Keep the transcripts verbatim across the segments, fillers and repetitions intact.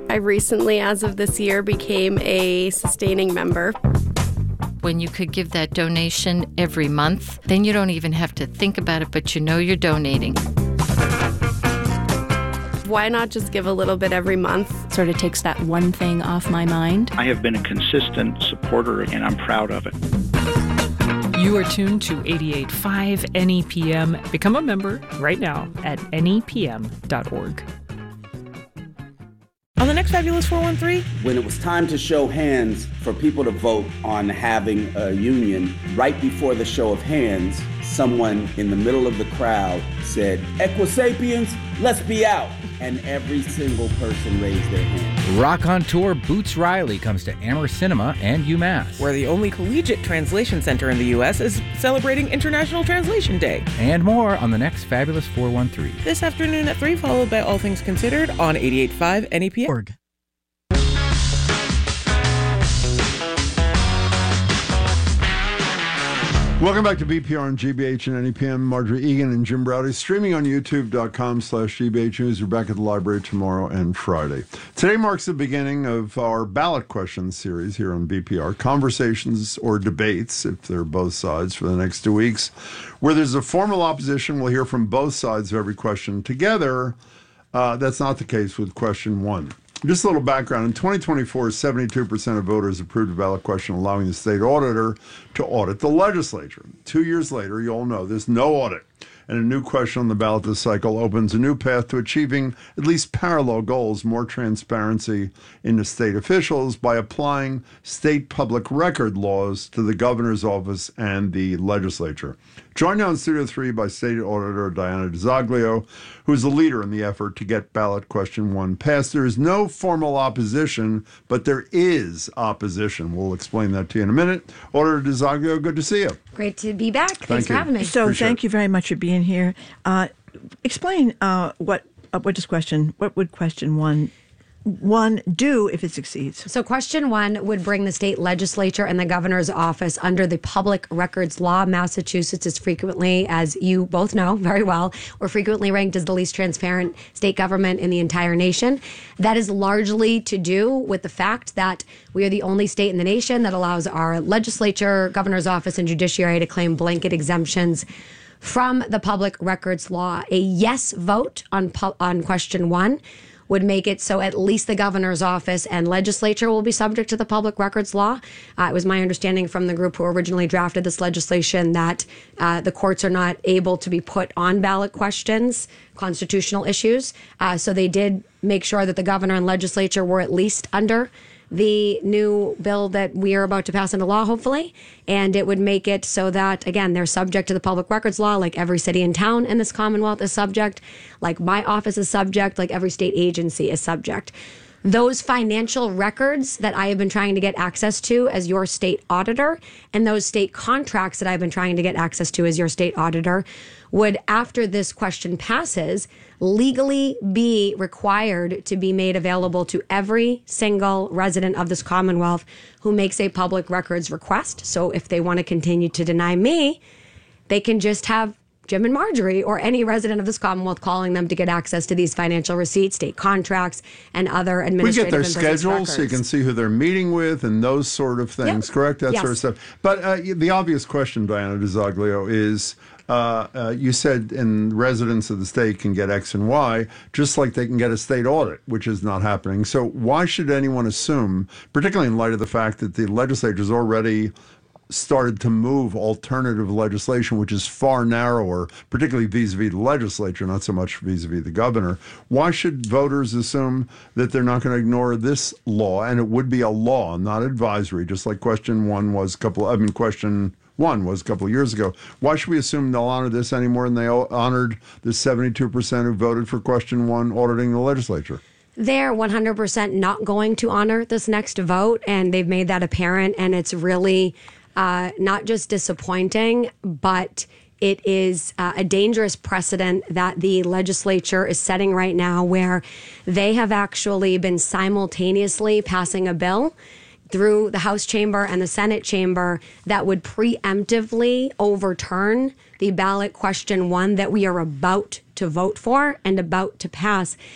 I recently, as of this year, became a sustaining member. When you could give that donation every month, then you don't even have to think about it, but you know you're donating. Why not just give a little bit every month? Sort of takes that one thing off my mind. I have been a consistent supporter, and I'm proud of it. You are tuned to eighty-eight point five N E P M. Become a member right now at N E P M dot org. On the next Fabulous four one three, when it was time to show hands for people to vote on having a union, right before the show of hands, someone in the middle of the crowd said, "Equisapiens, let's be out." And every single person raised their hand. Rock on Tour Boots Riley comes to Amherst Cinema and UMass. Where the only collegiate translation center in the U S is celebrating International Translation Day. And more on the next Fabulous four one three. This afternoon at three, followed by All Things Considered on eighty-eight point five N E P M. Welcome back to B P R and G B H and N E P M. Marjorie Egan and Jim Browdy streaming on youtube.com slash GBH News. We're back at the library tomorrow and Friday. Today marks the beginning of our ballot questions series here on B P R. Conversations or debates, if they're both sides, for the next two weeks. Where there's a formal opposition, we'll hear from both sides of every question together. Uh, that's not the case with question one. Just a little background. In twenty twenty-four, seventy-two percent of voters approved a ballot question allowing the state auditor to audit the legislature. Two years later, you all know there's no audit. And a new question on the ballot this cycle opens a new path to achieving at least parallel goals, more transparency into state officials by applying state public record laws to the governor's office and the legislature. Joined now in Studio three by State Auditor Diana DiZoglio, who is the leader in the effort to get ballot question one passed. There is no formal opposition, but there is opposition. We'll explain that to you in a minute. Auditor DiZoglio, good to see you. Great to be back. Thanks Thank for you. having me. So Appreciate thank it. you very much for being here. Uh, explain uh, what uh, what does question what would question one one do if it succeeds? So question one would bring the state legislature and the governor's office under the public records law. Massachusetts is frequently, as you both know very well, or frequently ranked as the least transparent state government in the entire nation. That is largely to do with the fact that we are the only state in the nation that allows our legislature, governor's office, and judiciary to claim blanket exemptions from the public records law. A yes vote on pu- on question one would make it so at least the governor's office and legislature will be subject to the public records law. Uh, it was my understanding from the group who originally drafted this legislation that uh, the courts are not able to be put on ballot questions, constitutional issues. Uh, so they did make sure that the governor and legislature were at least under the new bill that we are about to pass into law, hopefully. And it would make it so that, again, they're subject to the public records law, like every city and town in this Commonwealth is subject, like my office is subject, like every state agency is subject. Those financial records that I have been trying to get access to as your state auditor, and those state contracts that I've been trying to get access to as your state auditor, would, after this question passes, legally be required to be made available to every single resident of this Commonwealth who makes a public records request. So if they want to continue to deny me, they can just have Jim and Marjorie or any resident of this Commonwealth calling them to get access to these financial receipts, state contracts, and other administrative We get their and business schedules records. so you can see who they're meeting with and those sort of things, Yep. correct? That Yes. sort of stuff. But uh, the obvious question, Diana DiZoglio, is uh, uh, you said in residents of the state can get X and Y, just like they can get a state audit, which is not happening. So why should anyone assume, particularly in light of the fact that the legislature's already started to move alternative legislation, which is far narrower, particularly vis-a-vis the legislature, not so much vis-a-vis the governor. Why should voters assume that they're not going to ignore this law? And it would be a law, not advisory, just like question one was a couple, I mean, question one was a couple of years ago. Why should we assume they'll honor this any more than they honored the seventy-two percent who voted for question one auditing the legislature? They're one hundred percent not going to honor this next vote, and they've made that apparent, and it's really uh, not just disappointing, but it is uh, a dangerous precedent that the legislature is setting right now, where they have actually been simultaneously passing a bill through the House chamber and the Senate chamber that would preemptively overturn the ballot question one that we are about to vote for and about to pass.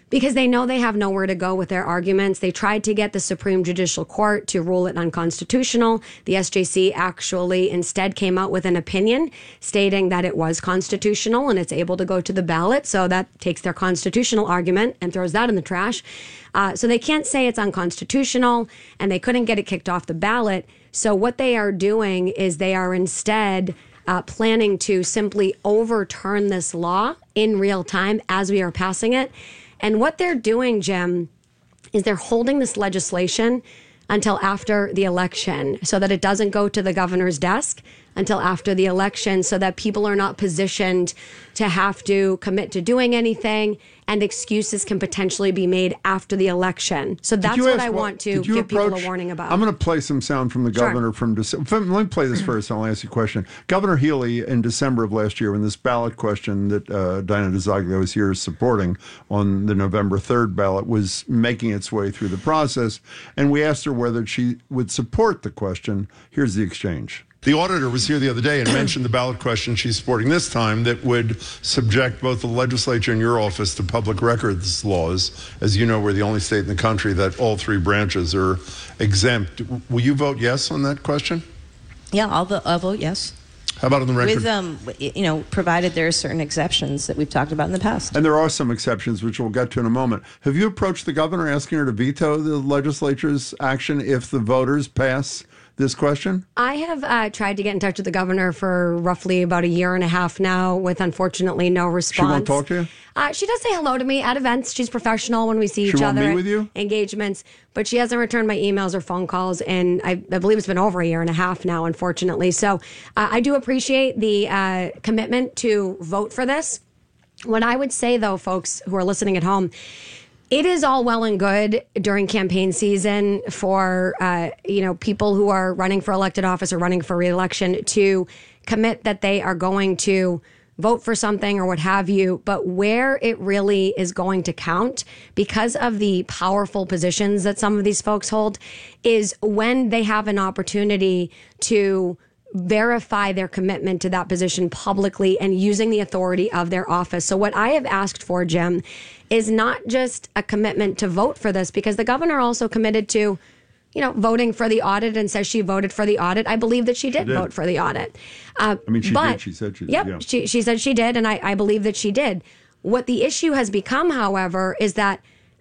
because they know they have nowhere to go with their arguments. They tried to get the Supreme Judicial Court to rule it unconstitutional. The S J C actually instead came out with an opinion stating that it was constitutional and it's able to go to the ballot. So that takes their constitutional argument and throws that in the trash. Uh, so they can't say it's unconstitutional, and they couldn't get it kicked off the ballot. So what they are doing is they are instead uh, planning to simply overturn this law in real time as we are passing it. And what they're doing, Jim, is they're holding this legislation until after the election so that it doesn't go to the governor's desk until after the election, so that people are not positioned to have to commit to doing anything, and excuses can potentially be made after the election. So that's what I want to give approach, people a warning about. I'm going to play some sound from the governor Sure. from December. Let me play this first, and I'll ask you a question. Governor Healy, in December of last year, when this ballot question that uh, Diana DeZaglia was here supporting on the November third ballot was making its way through the process, and we asked her whether she would support the question. Here's the exchange. The auditor was here the other day and mentioned the ballot question she's supporting this time that would subject both the legislature and your office to public records laws. As you know, we're the only state in the country that all three branches are exempt. Will you vote yes on that question? Yeah, I'll, vo- I'll vote yes. How about on the record? With, um, you know, provided there are certain exceptions that we've talked about in the past. And there are some exceptions, which we'll get to in a moment. Have you approached the governor asking her to veto the legislature's action if the voters pass this question? I have uh, tried to get in touch with the governor for roughly about a year and a half now, with unfortunately no response. She won't talk to you? Uh, she does say hello to me at events. She's professional when we see She each won't other meet at with you? engagements, but she hasn't returned my emails or phone calls, and I, I believe it's been over a year and a half now, unfortunately. So uh, I do appreciate the uh, commitment to vote for this. What I would say, though, folks who are listening at home, it is all well and good during campaign season for, uh, you know, people who are running for elected office or running for re-election to commit that they are going to vote for something or what have you. But where it really is going to count, because of the powerful positions that some of these folks hold, is when they have an opportunity to verify their commitment to that position publicly and using the authority of their office. So what I have asked for, Jim, is not just a commitment to vote for this, because the governor also committed to, you know, voting for the audit and says she voted for the audit. I believe that she did, She did. vote for the audit. Uh, I mean, she but, did. She said she did. Yep, yeah. she, she said she did, and I, I believe that she did. What the issue has become, however, is that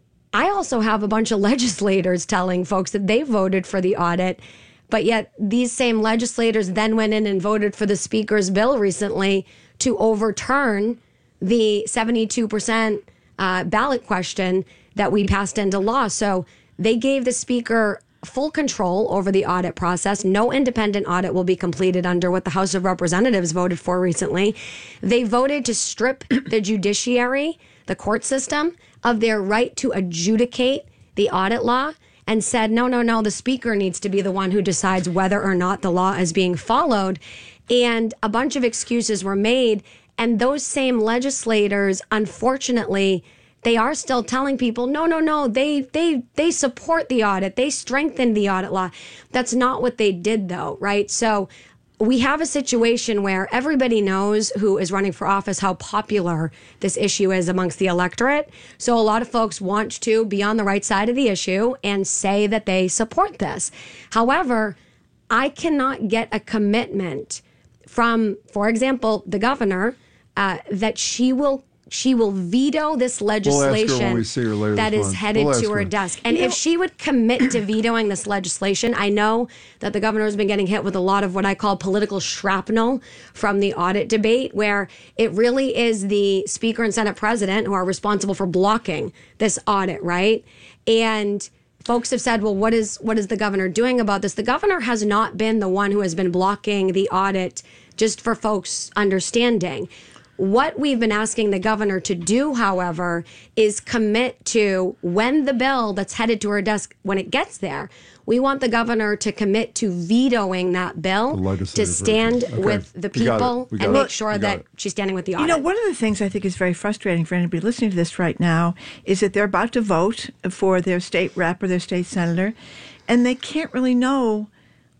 I also have a bunch of legislators telling folks that they voted for the audit, but yet these same legislators then went in and voted for the speaker's bill recently to overturn the seventy-two percent uh, ballot question that we passed into law. So they gave the speaker full control over the audit process. No independent audit will be completed under what the House of Representatives voted for recently. They voted to strip the judiciary, the court system, of their right to adjudicate the audit law, and said, no, no, no, the speaker needs to be the one who decides whether or not the law is being followed. And a bunch of excuses were made. And those same legislators, unfortunately, they are still telling people, no, no, no, they they they support the audit. They strengthened the audit law. That's not what they did, though, right? So we have a situation where everybody knows who is running for office how popular this issue is amongst the electorate. So a lot of folks want to be on the right side of the issue and say that they support this. However, I cannot get a commitment from, for example, the governor, uh, that she will she will veto this legislation when we see her later that this is month. headed We'll to ask her her. desk. And You if know- she would commit to vetoing this legislation, I know that the governor has been getting hit with a lot of what I call political shrapnel from the audit debate, where it really is the Speaker and Senate President who are responsible for blocking this audit, right? And folks have said, well, what is what is the governor doing about this? The governor has not been the one who has been blocking the audit, just for folks' understanding. What we've been asking the governor to do, however, is commit to, when the bill that's headed to her desk, when it gets there, we want the governor to commit to vetoing that bill, The to legislative stand version. Okay. with the We got it. people We got and it. make sure We got that it. she's standing with the You audit. know, one of the things I think is very frustrating for anybody listening to this right now is that they're about to vote for their state rep or their state senator, and they can't really know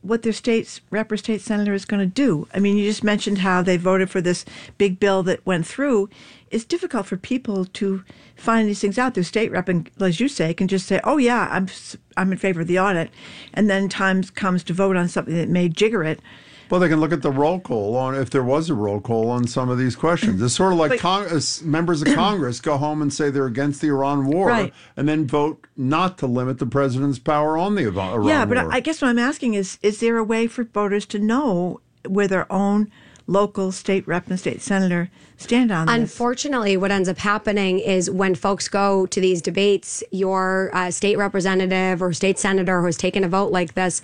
what their state's rep or state senator is going to do. I mean, you just mentioned how they voted for this big bill that went through. It's difficult for people to find these things out. Their state rep, and as you say, can just say, "Oh yeah, I'm I'm in favor of the audit," and then time comes to vote on something that may jigger it. Well, they can look at the roll call on if there was a roll call on some of these questions. It's sort of like But- Cong- as members of Congress go home and say they're against the Iran war, Right. and then vote not to limit the president's power on the Iran war. Yeah, but I I guess what I'm asking is, is there a way for voters to know where their own local state rep and state senator stand on this? Unfortunately, what ends up happening is when folks go to these debates, your uh, state representative or state senator who has taken a vote like this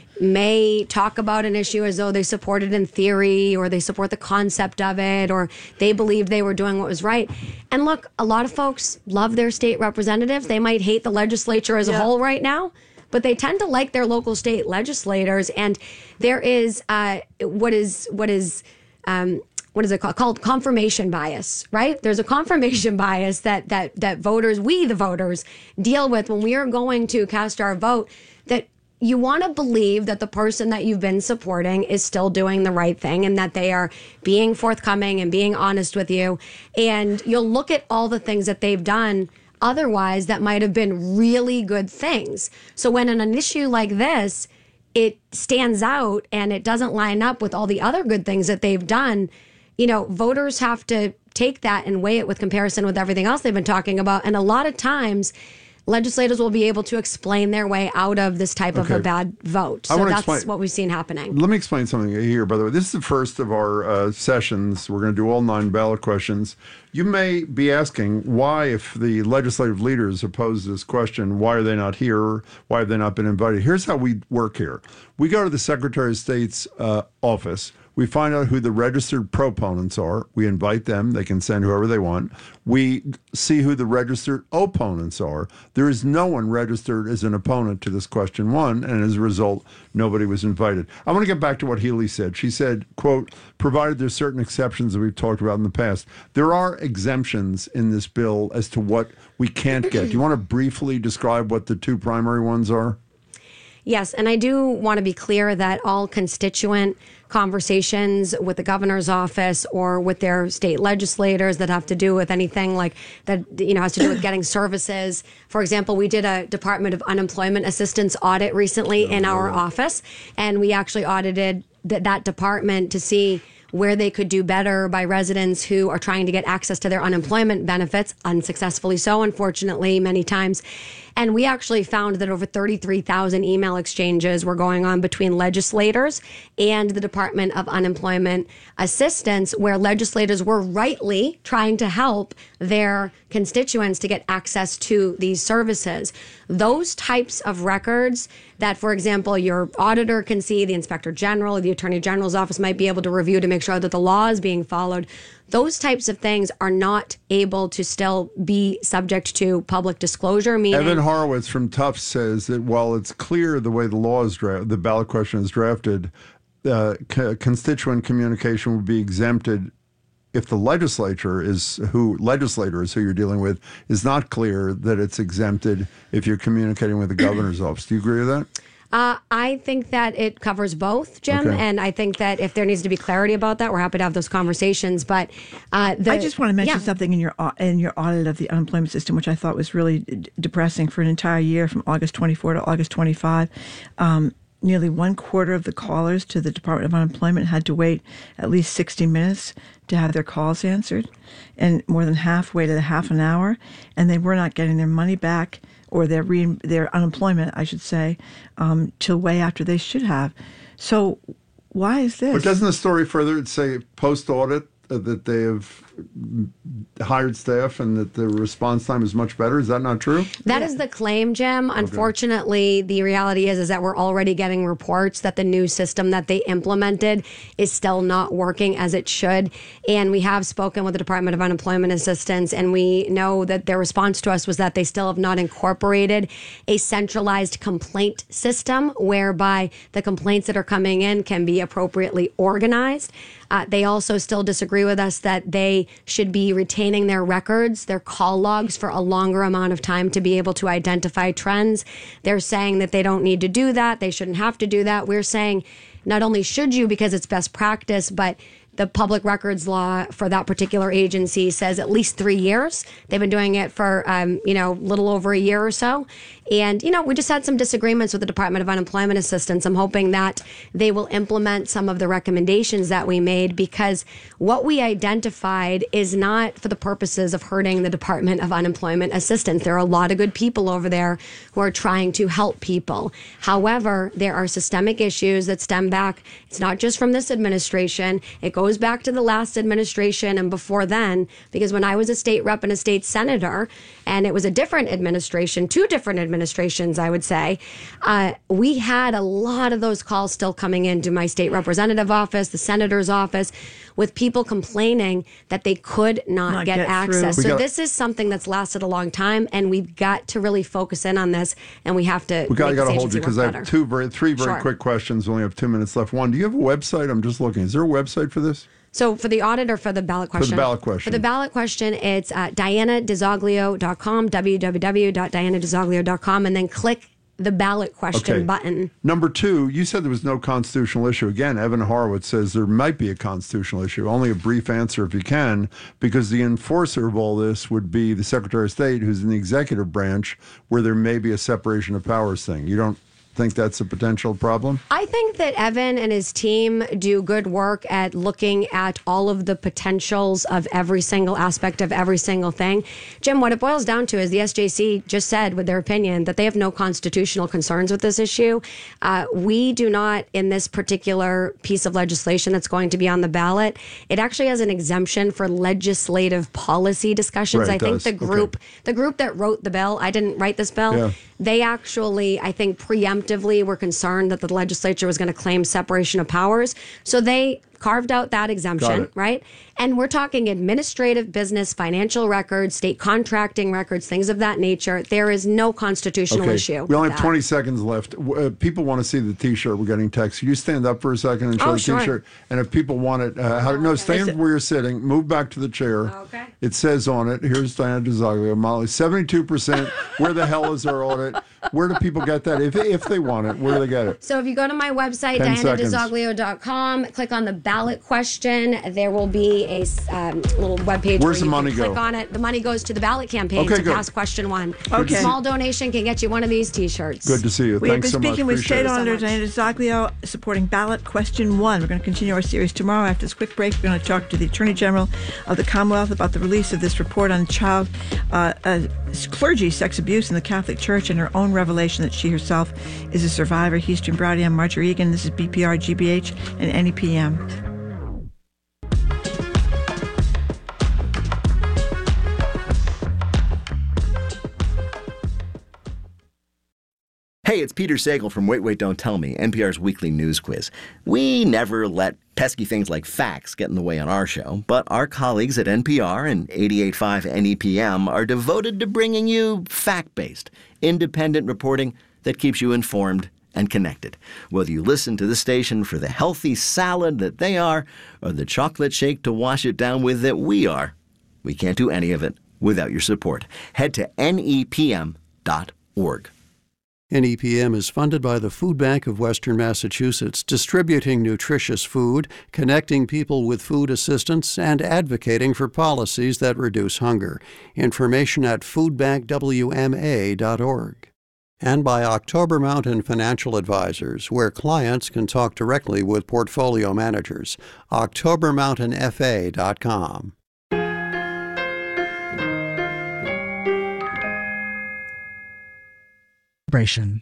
may talk about an issue as though they support it in theory, or they support the concept of it, or they believed they were doing what was right. And look, a lot of folks love their state representatives. They might hate the legislature as a Yeah. whole right now, but they tend to like their local state legislators. And there is uh, what is what is um, what is it called? Called confirmation bias, right? There's a confirmation bias that that that voters, we the voters, deal with when we are going to cast our vote. That you want to believe that the person that you've been supporting is still doing the right thing, and that they are being forthcoming and being honest with you. And you'll look at all the things that they've done otherwise that might have been really good things. So when on an issue like this, it stands out and it doesn't line up with all the other good things that they've done, you know, voters have to take that and weigh it with comparison with everything else they've been talking about. And a lot of times, legislators will be able to explain their way out of this type of Okay. a bad vote. I So wanna that's explain- what we've seen happening. Let me explain something here, by the way. This is the first of our uh, sessions. We're going to do all nine ballot questions. You may be asking why, if the legislative leaders oppose this question, why are they not here? Why have they not been invited? Here's how we work here. We go to the Secretary of State's uh, office. We find out who the registered proponents are. We invite them. They can send whoever they want. We see who the registered opponents are. There is no one registered as an opponent to this question one, and as a result, nobody was invited. I want to get back to what Healy said. She said, quote, provided there's certain exceptions that we've talked about in the past. There are exemptions in this bill as to what we can't get. Do you want to briefly describe what the two primary ones are? Yes, and I do want to be clear that all constituent conversations with the governor's office or with their state legislators that have to do with anything like that, you know, has to do with getting services. For example, we did a Department of Unemployment Assistance audit recently in our office, and we actually audited th- that department to see where they could do better by residents who are trying to get access to their unemployment benefits, unsuccessfully so, unfortunately, many times. And we actually found that over thirty-three thousand email exchanges were going on between legislators and the Department of Unemployment Assistance, where legislators were rightly trying to help their constituents to get access to these services. Those types of records that, for example, your auditor can see, the Inspector General, or the Attorney General's office might be able to review to make sure that the law is being followed. Those types of things are not able to still be subject to public disclosure, meaning... Evan Horowitz from Tufts says that while it's clear the way the law is drafted, the ballot question is drafted, uh, c- constituent communication would be exempted if the legislature is who legislator is who you're dealing with is not clear that it's exempted if you're communicating with the governor's office. Do you agree with that? Uh, I think that it covers both, Jim, Okay. and I think that if there needs to be clarity about that, we're happy to have those conversations. But uh, the, I just want to mention yeah. something in your au- in your audit of the unemployment system, which I thought was really d- depressing for an entire year, from August twenty-fourth to August twenty-fifth. Um, nearly one quarter of the callers to the Department of Unemployment had to wait at least sixty minutes to have their calls answered, and more than half waited a half an hour, and they were not getting their money back, or their re- their unemployment, I should say, um, till way after they should have. So why is this? But doesn't the story further say post-audit uh, that they have hired staff and that the response time is much better? Is that not true? That is the claim, Jim. Unfortunately, the reality is is that we're already getting reports that the new system that they implemented is still not working as it should. And we have spoken with the Department of Unemployment Assistance, and we know that their response to us was that they still have not incorporated a centralized complaint system whereby the complaints that are coming in can be appropriately organized. Uh, they also still disagree with us that they they should be retaining their records, their call logs for a longer amount of time to be able to identify trends. They're saying that they don't need to do that. They shouldn't have to do that. We're saying not only should you because it's best practice, but the public records law for that particular agency says at least three years. They've been doing it for, um, you know, little over a year or so. And, you know, we just had some disagreements with the Department of Unemployment Assistance. I'm hoping that they will implement some of the recommendations that we made, because what we identified is not for the purposes of hurting the Department of Unemployment Assistance. There are a lot of good people over there who are trying to help people. However, there are systemic issues that stem back. It's not just from this administration. It goes back to the last administration and before then, because when I was a state rep and a state senator, and it was a different administration, two different administrations, I would say, uh, we had a lot of those calls still coming into my state representative office, the senator's office, with people complaining that they could not, Not get, get access. through. So got- this is something that's lasted a long time, and we've got to really focus in on this, and we have to We got, make got this to hold you agency because work I have better. two, very, three very Sure. quick questions. We only have two minutes left. One, do you have a website? I'm just looking. Is there a website for this? So for the audit or for the ballot For the question? ballot question. For the ballot question, it's uh, diana dezoglio dot com, w w w dot diana dezoglio dot com, and then click the ballot question Okay. button. Number two, you said there was no constitutional issue. Again, Evan Horowitz says there might be a constitutional issue. Only a brief answer if you can, because the enforcer of all this would be the Secretary of State, who's in the executive branch, where there may be a separation of powers thing. You don't think that's a potential problem? I think that Evan and his team do good work at looking at all of the potentials of every single aspect of every single thing. Jim, what it boils down to is the S J C just said with their opinion that they have no constitutional concerns with this issue. Uh, we do not, in this particular piece of legislation that's going to be on the ballot, it actually has an exemption for legislative policy discussions. Right, I it think does. the group, Okay. the group that wrote the bill, I didn't write this bill. Yeah. They actually, I think, preemptively were concerned that the legislature was going to claim separation of powers. So they carved out that Got exemption, it. right? And we're talking administrative, business, financial records, state contracting records, things of that nature. There is no constitutional Okay. issue. We only with have that. twenty seconds left. W- Uh, people want to see the T-shirt. We're getting texts. Could you stand up for a second and show Oh, the sure. T-shirt? And if people want it, uh, how, no, stand where you're sitting. Move back to the chair. Okay. It says on it, here's Diana DeZoglio, Molly, seventy-two percent. Where the hell is our audit? Where do people get that? If, if they want it, where do they get it? So if you go to my website, Ten diana seconds. dezoglio dot com, click on the ballot question. There will be a um, little webpage where Where's the you money can go? click on it. The money goes to the ballot campaign Okay, to good. pass question one. Okay. A small donation can get you one of these T-shirts. Good to see you. We have Thanks been so much. speaking with Appreciate State it. Auditor Diana DeZoglio supporting ballot question one. We're going to continue our series tomorrow. After this quick break, we're going to talk to the Attorney General of the Commonwealth about the release of this report on child uh, uh, clergy sex abuse in the Catholic Church and her own revelation that she herself is a survivor. He's Jim Browdy. I'm Marjorie Egan. This is B P R, G B H, and N E P M. Hey, it's Peter Sagal from Wait, Wait, Don't Tell Me, N P R's weekly news quiz. We never let pesky things like facts get in the way on our show, but our colleagues at N P R and eighty-eight point five N E P M are devoted to bringing you fact-based, independent reporting that keeps you informed and connected. Whether you listen to the station for the healthy salad that they are, or the chocolate shake to wash it down with that we are, we can't do any of it without your support. Head to N E P M dot org. N E P M is funded by the Food Bank of Western Massachusetts, distributing nutritious food, connecting people with food assistance, and advocating for policies that reduce hunger. Information at food bank w m a dot org. And by October Mountain Financial Advisors, where clients can talk directly with portfolio managers. october mountain f a dot com. Vibration.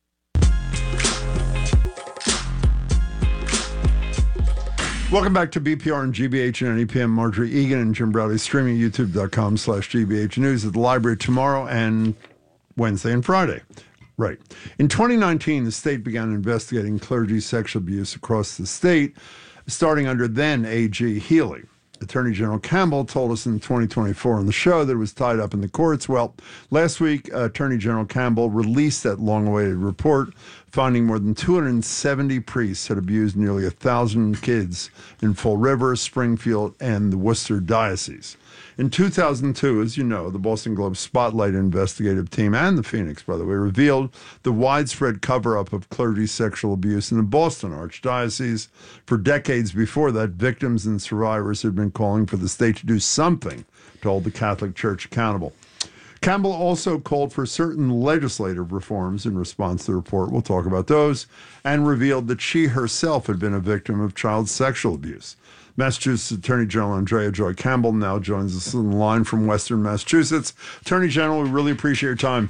Welcome back to B P R and G B H and N E P M. Marjorie Egan and Jim Browdy, streaming youtube.com slash GBH News at the library tomorrow and Wednesday and Friday. Right. In twenty nineteen, the state began investigating clergy sexual abuse across the state, starting under then A G Healy. Attorney General Campbell told us in twenty twenty-four on the show that it was tied up in the courts. Well, last week, uh, Attorney General Campbell released that long-awaited report finding more than two hundred seventy priests had abused nearly one thousand kids in Fall River, Springfield, and the Worcester Diocese. In two thousand two, as you know, the Boston Globe Spotlight investigative team and the Phoenix, by the way, revealed the widespread cover-up of clergy sexual abuse in the Boston Archdiocese. For decades before that, victims and survivors had been calling for the state to do something to hold the Catholic Church accountable. Campbell also called for certain legislative reforms in response to the report. We'll talk about those, and revealed that she herself had been a victim of child sexual abuse. Massachusetts Attorney General Andrea Joy Campbell now joins us on the line from Western Massachusetts. Attorney General, we really appreciate your time.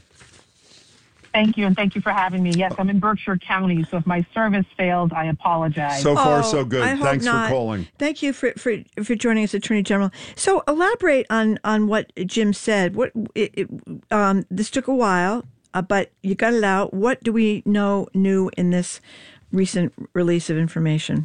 Thank you, and thank you for having me. Yes, I'm in Berkshire County, so if my service failed, I apologize. So far, Oh, so good. I hope Thanks not. for calling. Thank you for, for, for joining us, Attorney General. So elaborate on, on what Jim said. What it, it, um, this took a while, uh, but you got it out. What do we know new in this recent release of information?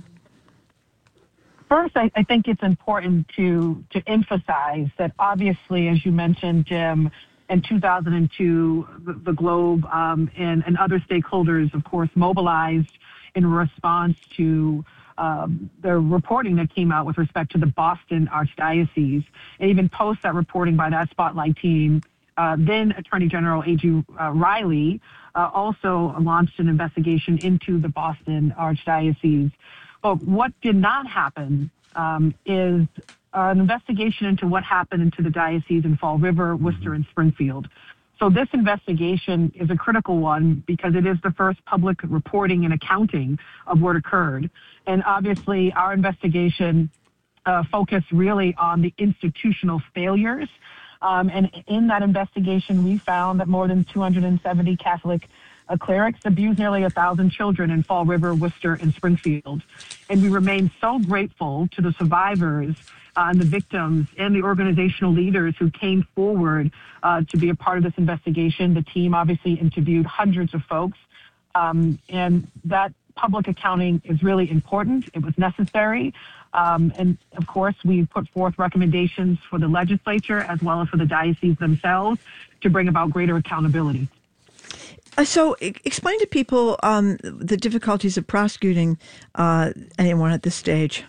First, I, I think it's important to to emphasize that obviously, as you mentioned, Jim, in two thousand two, the, the Globe um, and, and other stakeholders, of course, mobilized in response to um, the reporting that came out with respect to the Boston Archdiocese, and even post that reporting by that Spotlight team. Uh, then Attorney General A G Uh, Riley uh, also launched an investigation into the Boston Archdiocese. But what did not happen um, is an investigation into what happened into the diocese in Fall River, Worcester, and Springfield. So this investigation is a critical one because it is the first public reporting and accounting of what occurred. And obviously, our investigation uh, focused really on the institutional failures. Um, and in that investigation, we found that more than two hundred seventy Catholic Uh, clerics abused nearly a thousand children in Fall River, Worcester, and Springfield. And we remain so grateful to the survivors uh, and the victims and the organizational leaders who came forward uh, to be a part of this investigation. The team obviously interviewed hundreds of folks. Um, and that public accounting is really important. It was necessary. Um, and of course, we put forth recommendations for the legislature as well as for the dioceses themselves to bring about greater accountability. Uh, so e- explain to people um, the difficulties of prosecuting uh, anyone at this stage.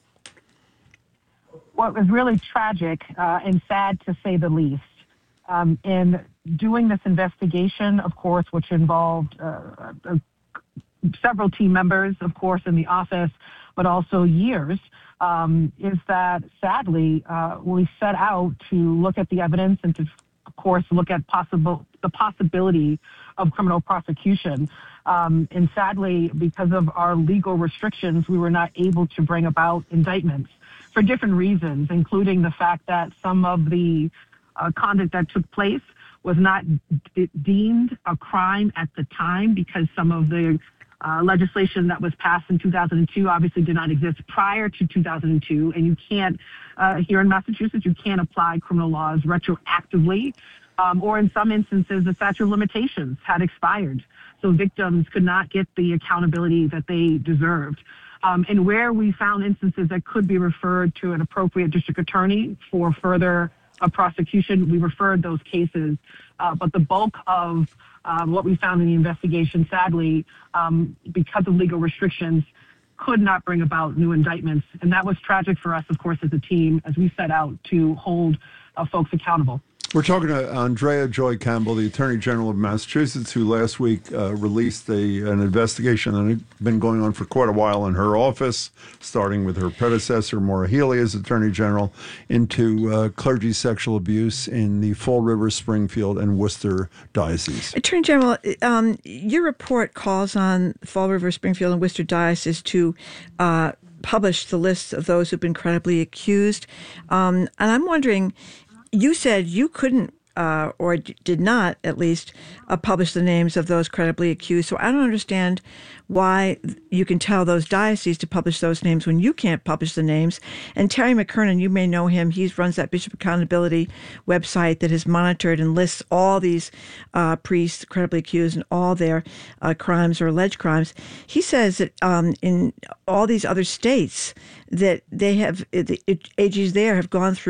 What was really tragic uh, and sad, to say the least, um, in doing this investigation, of course, which involved uh, uh, several team members, of course, in the office, but also years, um, is that sadly, uh, we set out to look at the evidence and to, of course, look at possible the possibility of criminal prosecution. Um, and sadly, because of our legal restrictions, we were not able to bring about indictments for different reasons, including the fact that some of the uh, conduct that took place was not d- deemed a crime at the time because some of the uh, legislation that was passed in two thousand two obviously did not exist prior to two thousand two. And you can't, uh, here in Massachusetts, you can't apply criminal laws retroactively. Um, or in some instances, the statute of limitations had expired. So victims could not get the accountability that they deserved. Um, and where we found instances that could be referred to an appropriate district attorney for further uh, prosecution, we referred those cases. Uh, but the bulk of uh, what we found in the investigation, sadly, um, because of legal restrictions, could not bring about new indictments. And that was tragic for us, of course, as a team, as we set out to hold uh, folks accountable. We're talking to Andrea Joy Campbell, the Attorney General of Massachusetts, who last week uh, released a, an investigation that had been going on for quite a while in her office, starting with her predecessor, Maura Healey, as Attorney General, into uh, clergy sexual abuse in the Fall River, Springfield, and Worcester dioceses. Attorney General, um, your report calls on Fall River, Springfield, and Worcester dioceses to uh, publish the lists of those who've been credibly accused. Um, and I'm wondering, you said you couldn't, uh, or d- did not, at least, uh, publish the names of those credibly accused. So I don't understand why you can tell those dioceses to publish those names when you can't publish the names. And Terry McKernan, you may know him. He runs that Bishop Accountability website that has monitored and lists all these uh, priests credibly accused and all their uh, crimes or alleged crimes. He says that um, in all these other states that they have, the A Gs there have gone through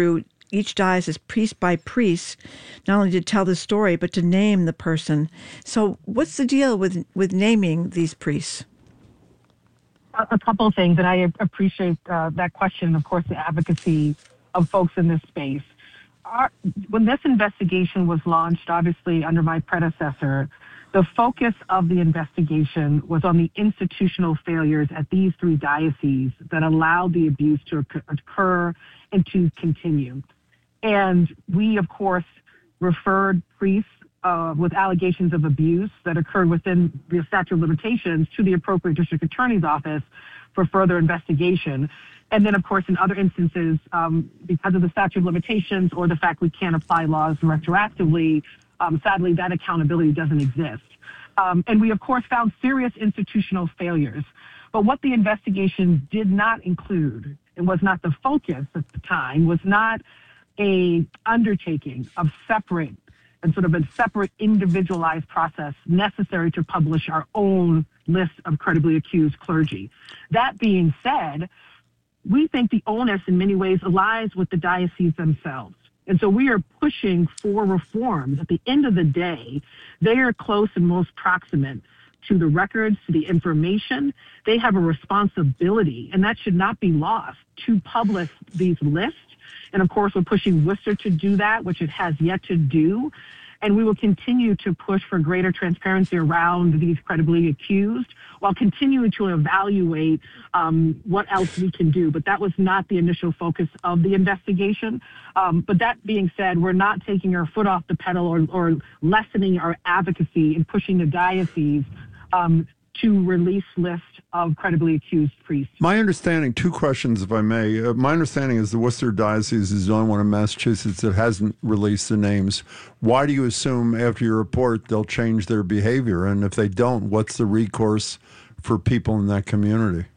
each diocese, priest by priest, not only to tell the story, but to name the person. So what's the deal with, with naming these priests? A, a couple of things, and I appreciate uh, that question, and of course, the advocacy of folks in this space. Our, when this investigation was launched, obviously under my predecessor, the focus of the investigation was on the institutional failures at these three dioceses that allowed the abuse to occur and to continue. And we, of course, referred priests uh, with allegations of abuse that occurred within the statute of limitations to the appropriate district attorney's office for further investigation. And then, of course, in other instances, um, because of the statute of limitations or the fact we can't apply laws retroactively, um, sadly, that accountability doesn't exist. Um, and we, of course, found serious institutional failures. But what the investigation did not include, and was not the focus at the time, was not a undertaking of separate and sort of a separate individualized process necessary to publish our own list of credibly accused clergy. That being said, we think the onus in many ways lies with the dioceses themselves. And so we are pushing for reforms. At the end of the day, they are close and most proximate to the records, to the information. They have a responsibility, and that should not be lost, to publish these lists. And of course, we're pushing Worcester to do that, which it has yet to do. And we will continue to push for greater transparency around these credibly accused while continuing to evaluate um, what else we can do. But that was not the initial focus of the investigation. Um, but that being said, we're not taking our foot off the pedal or, or lessening our advocacy and pushing the diocese um, to release lists of credibly accused priests. My understanding, two questions if I may. Uh, my understanding is the Worcester Diocese is the only one in Massachusetts that hasn't released the names. Why do you assume after your report they'll change their behavior? And if they don't, what's the recourse for people in that community?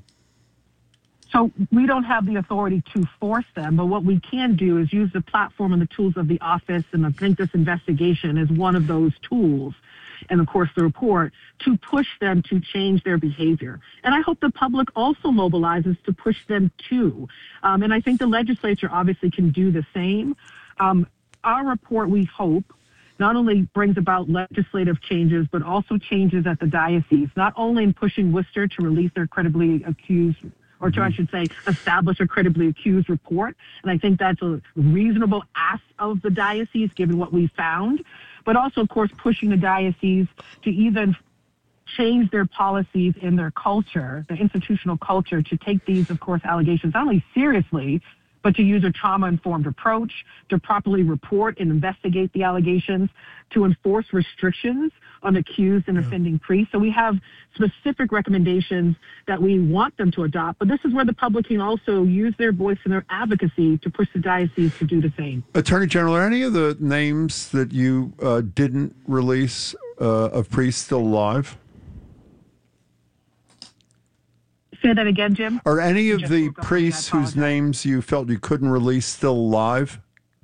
So we don't have the authority to force them, but what we can do is use the platform and the tools of the office, and I think this investigation is one of those tools, and of course the report, to push them to change their behavior. And I hope the public also mobilizes to push them too. Um, and I think the legislature obviously can do the same. Um, our report, we hope, not only brings about legislative changes, but also changes at the diocese, not only in pushing Worcester to release their credibly accused, or to, I should say, establish a credibly accused report. And I think that's a reasonable ask of the diocese, given what we found, but also, of course, pushing the diocese to even change their policies and their culture, the institutional culture, to take these, of course, allegations not only seriously, but to use a trauma-informed approach, to properly report and investigate the allegations, to enforce restrictions on accused and offending priests. So we have specific recommendations that we want them to adopt, but this is where the public can also use their voice and their advocacy to push the diocese to do the same. Attorney General, are any of the names that you uh, didn't release uh, of priests still alive? Say that again, Jim. Are any of the priests whose names you felt you couldn't release still alive?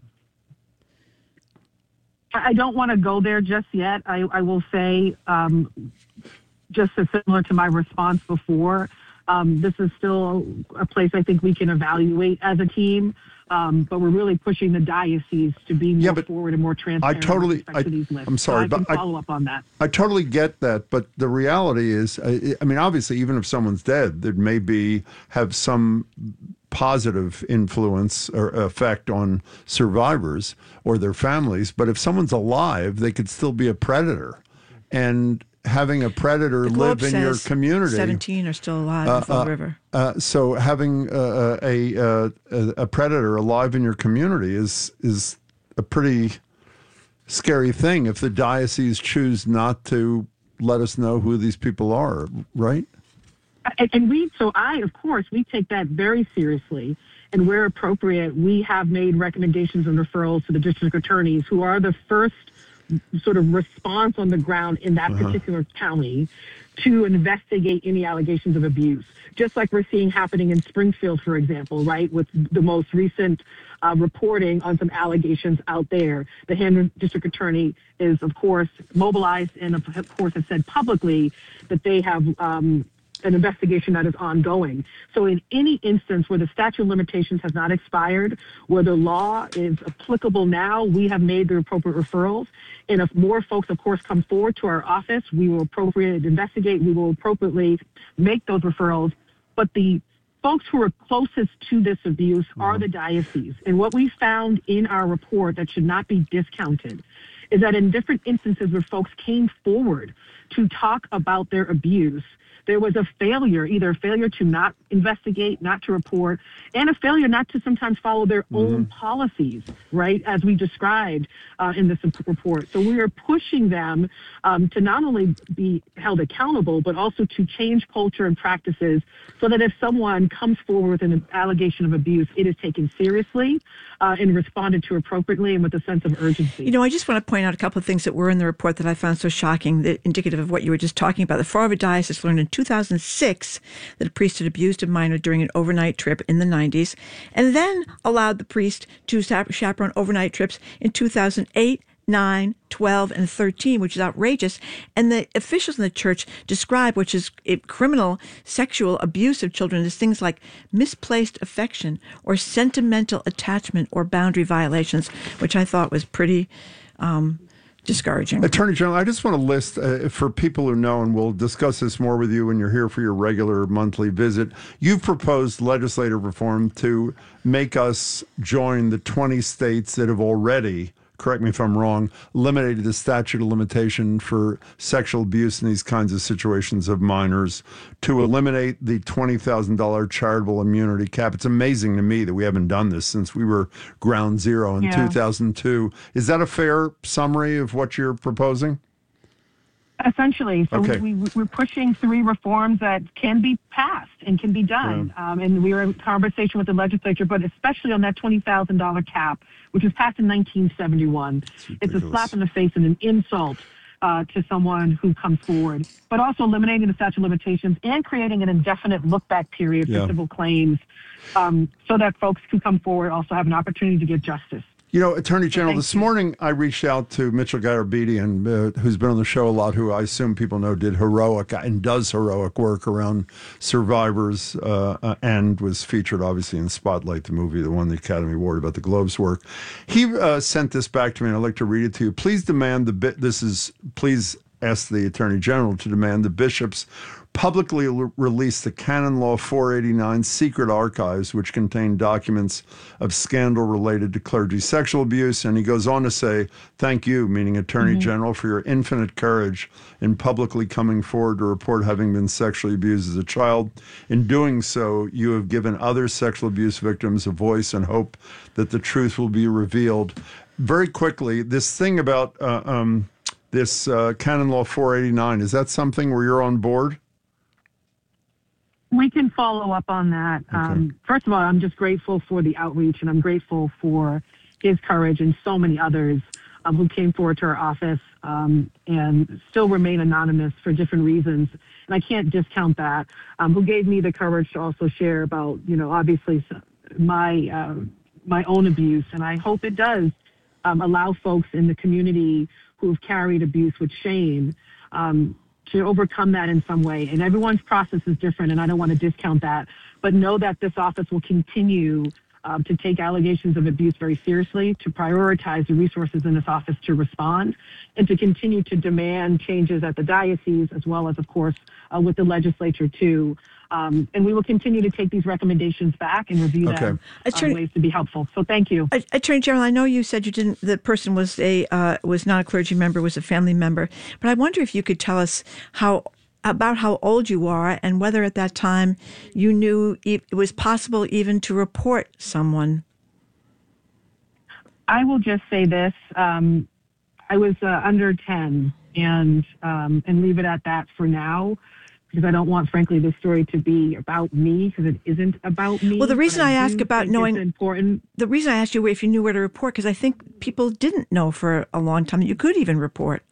I don't want to go there just yet. I, I will say, um, just as similar to my response before, um, this is still a place I think we can evaluate as a team. Um, but we're really pushing the diocese to be more yeah, but forward and more transparent. I totally, with respect I, to these lists. I'm sorry, so I but can follow I, up on that. I totally get that, but the reality is, I, I mean, obviously, even if someone's dead, there may be have some positive influence or effect on survivors or their families. But if someone's alive, they could still be a predator, and having a predator live in your community. seventeen are still alive uh, in Fall uh, River. Uh, so having uh, a, a a predator alive in your community is is a pretty scary thing. If the diocese choose not to let us know who these people are, right? And, and we, so I, of course, we take that very seriously. And where appropriate, we have made recommendations and referrals to the district attorneys, who are the first sort of response on the ground in that uh-huh. particular county to investigate any allegations of abuse. Just like we're seeing happening in Springfield, for example, right, with the most recent uh, reporting on some allegations out there. The Hampden District Attorney is, of course, mobilized and, of course, has said publicly that they have um, an investigation that is ongoing. So in any instance where the statute of limitations has not expired, where the law is applicable now, we have made the appropriate referrals. And if more folks, of course, come forward to our office, we will appropriately investigate. We will appropriately make those referrals. But the folks who are closest to this abuse are the diocese. And what we found in our report that should not be discounted is that in different instances where folks came forward to talk about their abuse, there was a failure, either a failure to not investigate, not to report, and a failure not to sometimes follow their mm-hmm. own policies, right, as we described uh, in this report. So we are pushing them um, to not only be held accountable, but also to change culture and practices so that if someone comes forward with an allegation of abuse, it is taken seriously uh, and responded to appropriately and with a sense of urgency. You know, I just want to point out a couple of things that were in the report that I found so shocking, that indicative of what you were just talking about. The Fall River Diocese learned in two thousand six that a priest had abused a minor during an overnight trip in the nineties, and then allowed the priest to chaperone overnight trips in two thousand eight, nine, twelve, and thirteen, which is outrageous. And the officials in the church describe, which is criminal sexual abuse of children, as things like misplaced affection or sentimental attachment or boundary violations, which I thought was pretty um, discouraging. Attorney General, I just want to list uh, for people who know, and we'll discuss this more with you when you're here for your regular monthly visit. You've proposed legislative reform to make us join the twenty states that have already, correct me if I'm wrong, eliminated the statute of limitation for sexual abuse in these kinds of situations of minors, to eliminate the twenty thousand dollars charitable immunity cap. It's amazing to me that we haven't done this since we were ground zero in Yeah. two thousand two. Is that a fair summary of what you're proposing? Essentially. So Okay. we, we, we're pushing three reforms that can be passed and can be done. Um, and we are in conversation with the legislature, but especially on that twenty thousand dollars cap, which was passed in nineteen seventy-one. It's a slap in the face and an insult uh, to someone who comes forward, but also eliminating the statute of limitations and creating an indefinite look-back period for Yeah. civil claims um, so that folks who come forward also have an opportunity to get justice. You know, Attorney General, Thank this you. morning I reached out to Mitchell Garabedian, uh, who's been on the show a lot, who I assume people know did heroic and does heroic work around survivors uh, uh, and was featured, obviously, in Spotlight, the movie that won the Academy Award about the Globe's work. He uh, sent this back to me, and I'd like to read it to you. Please demand the bit. This is, please ask the Attorney General to demand the bishops publicly l- release the Canon Law four eighty-nine secret archives, which contain documents of scandal related to clergy sexual abuse. And he goes on to say, thank you, meaning Attorney Mhm. General, for your infinite courage in publicly coming forward to report having been sexually abused as a child. In doing so, you have given other sexual abuse victims a voice and hope that the truth will be revealed. Very quickly, this thing about uh, um, this uh, Canon Law four eighty-nine, is that something where you're on board? We can follow up on that. Um, first of all, I'm just grateful for the outreach, and I'm grateful for his courage and so many others um, who came forward to our office um, and still remain anonymous for different reasons. And I can't discount that. Um, who gave me the courage to also share about, you know, obviously my uh, my own abuse. And I hope it does um, allow folks in the community who've carried abuse with shame um, to overcome that in some way. And everyone's process is different, and I don't want to discount that. But know that this office will continue um, to take allegations of abuse very seriously, to prioritize the resources in this office to respond, and to continue to demand changes at the diocese, as well as, of course, uh, with the legislature, too. Um, and we will continue to take these recommendations back and review Okay. them Attorney- on ways to be helpful. So thank you. A- Attorney General, I know you said you didn't. The person was a uh, was not a clergy member, was a family member. But I wonder if you could tell us how about how old you are and whether at that time you knew it was possible even to report someone. I will just say this: um, I was uh, under ten, and um, and leave it at that for now, because I don't want, frankly, this story to be about me, because it isn't about me. Well, the reason but I do ask about think knowing it's important. The reason I asked you if you knew where to report, because I think people didn't know for a long time that you could even report.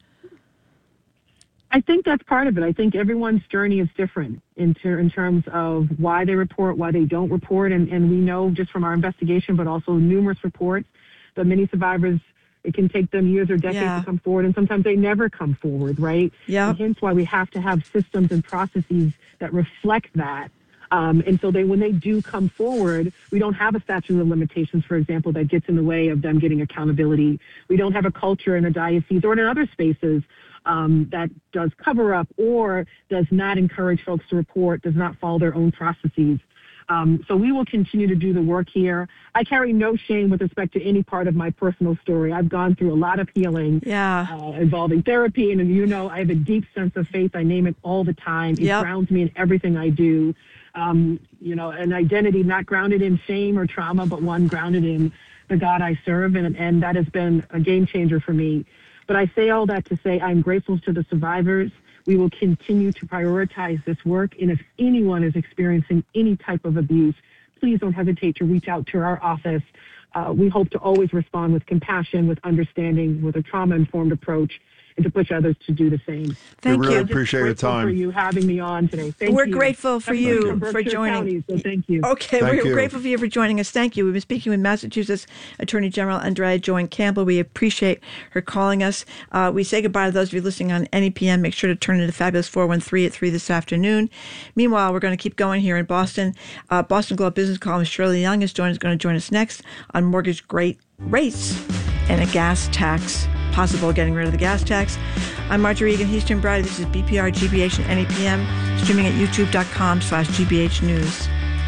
I think that's part of it. I think everyone's journey is different in, ter- in terms of why they report, why they don't report. And, and we know just from our investigation, but also numerous reports, that many survivors It can take them years or decades Yeah. to come forward, and sometimes they never come forward, right? Yeah. And hence why we have to have systems and processes that reflect that. Um, and so they, when they do come forward, we don't have a statute of limitations, for example, that gets in the way of them getting accountability. We don't have a culture in a diocese or in other spaces um, that does cover up or does not encourage folks to report, does not follow their own processes. Um, so we will continue to do the work here. I carry no shame with respect to any part of my personal story. I've gone through a lot of healing yeah. uh, involving therapy. And, you know, I have a deep sense of faith. I name it all the time. It Yep. grounds me in everything I do. Um, you know, an identity not grounded in shame or trauma, but one grounded in the God I serve. And, and that has been a game changer for me. But I say all that to say I'm grateful to the survivors. We will continue to prioritize this work. And if anyone is experiencing any type of abuse, please don't hesitate to reach out to our office. Uh, we hope to always respond with compassion, with understanding, with a trauma-informed approach, and to push others to do the same. Thank we really you. appreciate your Grateful time. for you having me on today. Thank We're you. grateful for I'm you from for Berkshire joining. County, so thank you. Okay, Thank we're you. grateful for you for joining us. Thank you. We've been speaking with Massachusetts Attorney General Andrea Joy Campbell. We appreciate her calling us. Uh, we say goodbye to those of you listening on N E P M. Make sure to turn into Fabulous four one three at three this afternoon. Meanwhile, we're going to keep going here in Boston. Uh, Boston Globe business columnist Shirley Young is, join, is going to join us next on mortgage great rates and a gas tax. Possible getting rid of the gas tax. I'm Marjorie Egan. He's Jim Brady. This is B P R, G B H, and N E P M, streaming at youtube.com slash GBH News.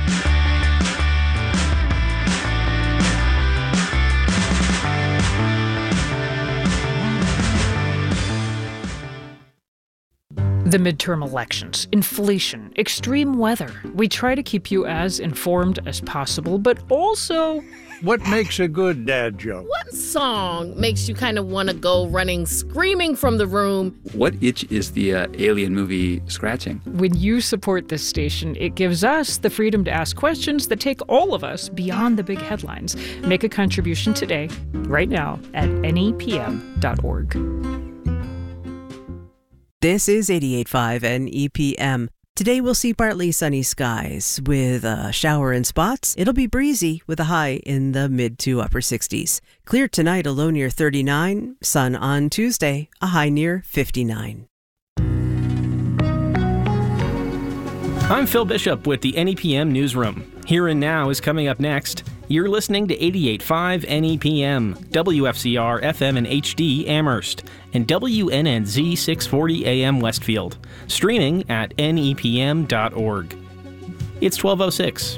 The midterm elections, inflation, extreme weather. We try to keep you as informed as possible, but also... What makes a good dad joke? What song makes you kind of want to go running, screaming from the room? What itch is the uh, Alien movie scratching? When you support this station, it gives us the freedom to ask questions that take all of us beyond the big headlines. Make a contribution today, right now, at N E P M dot org. This is eighty-eight point five N E P M. Today we'll see partly sunny skies with a shower in spots. It'll be breezy with a high in the mid to upper sixties. Clear tonight, a low near thirty-nine. Sun on Tuesday, a high near fifty-nine. I'm Phil Bishop with the N E P M Newsroom. Here and Now is coming up next. You're listening to eighty-eight point five N E P M, W F C R F M and H D Amherst, and W N N Z six forty A M Westfield. Streaming at N E P M dot org. It's twelve oh six.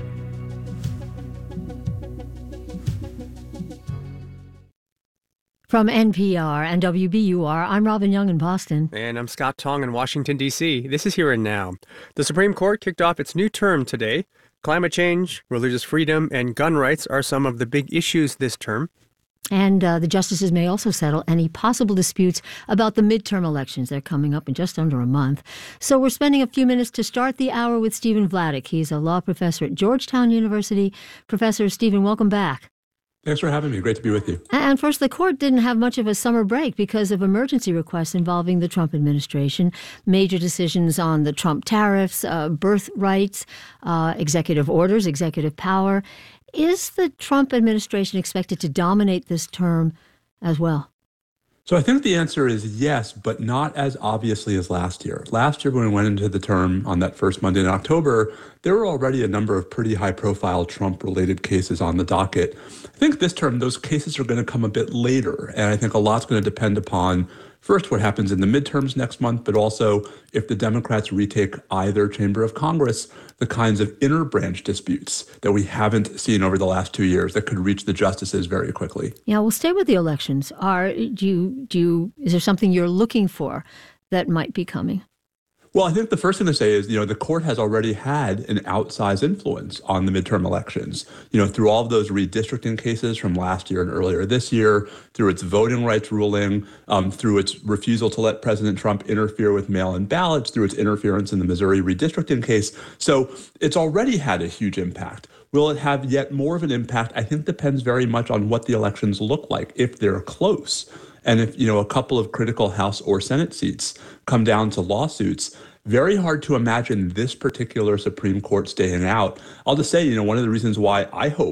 From N P R and W B U R, I'm Robin Young in Boston. And I'm Scott Tong in Washington, D C This is Here and Now. The Supreme Court kicked off its new term today. Climate change, religious freedom, and gun rights are some of the big issues this term. And uh, the justices may also settle any possible disputes about the midterm elections. They're coming up in just under a month. So we're spending a few minutes to start the hour with Stephen Vladeck. He's a law professor at Georgetown University. Professor Stephen, welcome back. Thanks for having me. Great to be with you. And first, the court didn't have much of a summer break because of emergency requests involving the Trump administration, major decisions on the Trump tariffs, uh, birth rights, uh, executive orders, executive power. Is the Trump administration expected to dominate this term as well? So I think the answer is yes, but not as obviously as last year. Last year, when we went into the term on that first Monday in October, there were already a number of pretty high-profile Trump-related cases on the docket. I think this term, those cases are going to come a bit later, and I think a lot's going to depend upon, first, what happens in the midterms next month, but also if the Democrats retake either chamber of Congress, the kinds of inter-branch disputes that we haven't seen over the last two years that could reach the justices very quickly. Yeah, we'll stay with the elections. Are do you, do you, is there something you're looking for that might be coming? Well, I think the first thing to say is, you know, the court has already had an outsized influence on the midterm elections, you know, through all of those redistricting cases from last year and earlier this year, through its voting rights ruling, um, through its refusal to let President Trump interfere with mail-in ballots, through its interference in the Missouri redistricting case. So it's already had a huge impact. Will it have yet more of an impact? I think depends very much on what the elections look like, if they're close. And if, you know, a couple of critical House or Senate seats come down to lawsuits, very hard to imagine this particular Supreme Court staying out. I'll just say, you know, one of the reasons why I hope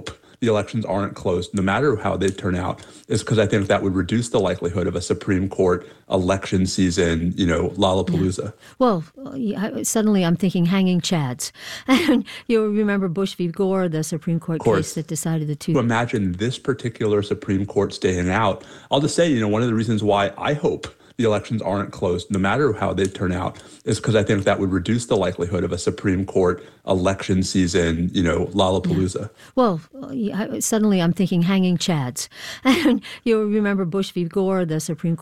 the elections aren't close, no matter how they turn out, is because I think that would reduce the likelihood of a Supreme Court election season, you know, Lollapalooza. Yeah. Well, uh, suddenly I'm thinking hanging chads. And you remember Bush v. Gore, the Supreme Court case that decided the two. To imagine this particular Supreme Court staying out, I'll just say, you know, one of the reasons why I hope the elections aren't close, no matter how they turn out, is because I think that would reduce the likelihood of a Supreme Court election season, you know, Lollapalooza. Yeah. Well, uh, suddenly I'm thinking hanging chads. And you remember Bush v. Gore, the Supreme Court.